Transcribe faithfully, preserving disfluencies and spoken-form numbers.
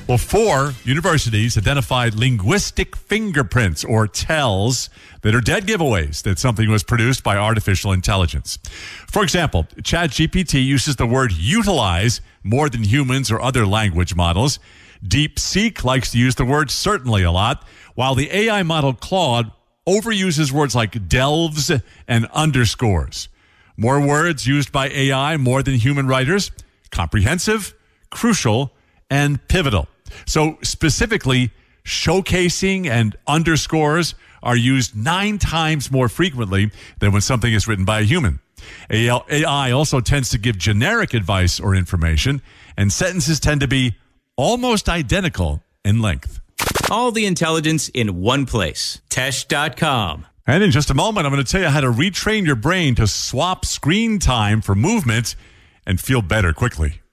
Well, four universities identified linguistic fingerprints, or TELs, that are dead giveaways that something was produced by artificial intelligence. For example, ChatGPT uses the word utilize more than humans or other language models. DeepSeek likes to use the word certainly a lot, while the A I model Claude overuses words like delves and underscores. More words used by A I more than human writers: comprehensive, crucial, and pivotal. So specifically, showcasing and underscores are used nine times more frequently than when something is written by a human. A I also tends to give generic advice or information, and sentences tend to be almost identical in length. All the intelligence in one place. Tesh dot com. And in just a moment, I'm going to tell you how to retrain your brain to swap screen time for movement and feel better quickly.